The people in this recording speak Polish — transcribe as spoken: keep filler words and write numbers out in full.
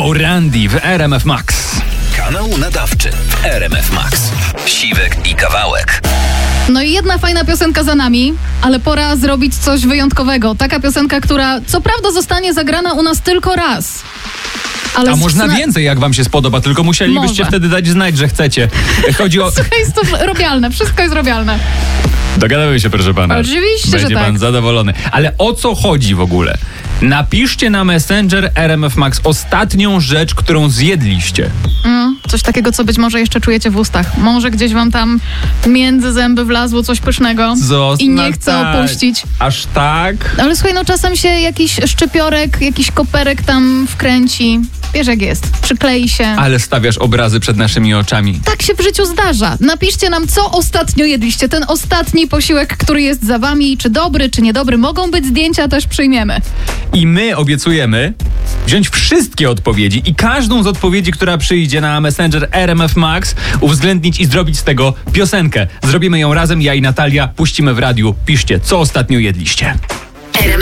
O Randy w R M F Max. Kanał nadawczy w R M F Max. Siwek i Kawałek. No i jedna fajna piosenka za nami, ale pora zrobić coś wyjątkowego. Taka piosenka, która co prawda zostanie zagrana u nas tylko raz. Ale A można zna... więcej, jak wam się spodoba, tylko musielibyście Może. wtedy dać znać, że chcecie. Chodzi o... Słuchaj, jest to robialne, wszystko jest robialne. Dogadamy się, proszę pana. Oczywiście, Będzie że tak. pan zadowolony. Ale o co chodzi w ogóle? Napiszcie na Messenger R M F Max ostatnią rzecz, którą zjedliście. Mm, coś takiego, co być może jeszcze czujecie w ustach. Może gdzieś wam tam między zęby wlazło coś pysznego Zostań, i nie chcę tak. opuścić. Aż tak? Ale słuchaj, no czasem się jakiś szczypiorek, jakiś koperek tam wkręci. Wiesz jak jest, przyklei się. Ale stawiasz obrazy przed naszymi oczami. Tak się w życiu zdarza. Napiszcie nam, co ostatnio jedliście. Ten ostatni posiłek, który jest za wami. Czy dobry, czy niedobry. Mogą być zdjęcia, też przyjmiemy. I my obiecujemy wziąć wszystkie odpowiedzi i każdą z odpowiedzi, która przyjdzie na Messenger R M F Max, uwzględnić i zrobić z tego piosenkę. Zrobimy ją razem, ja i Natalia, puścimy w radiu. Piszcie, co ostatnio jedliście.